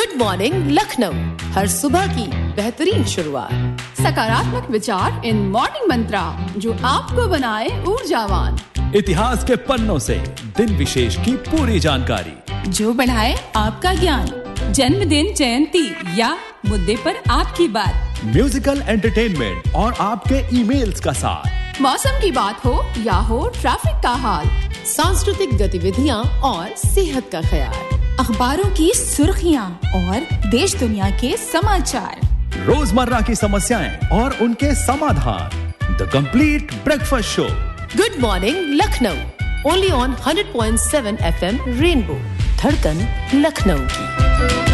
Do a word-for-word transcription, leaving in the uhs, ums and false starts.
Good morning Lucknow, हर सुबह की बेहतरीन शुरुआत। सकारात्मक विचार इन मॉर्निंग मंत्रा जो आपको बनाए ऊर्जावान। इतिहास के पन्नों से दिन विशेष की पूरी जानकारी जो बढ़ाए आपका ज्ञान। जन्मदिन, जयंती या मुद्दे पर आपकी बात। म्यूजिकल एंटरटेनमेंट और आपके ईमेल्स का साथ। मौसम की बात हो या हो ट्रैफिक का हाल। सांस्कृतिक गतिविधियाँ और सेहत का ख्याल। अखबारों की सुर्खियाँ और देश दुनिया के समाचार। रोजमर्रा की समस्याएं और उनके समाधान। The complete breakfast show. Good morning Lucknow, only on hundred point seven F M rainbow, धड़कन लखनऊ की।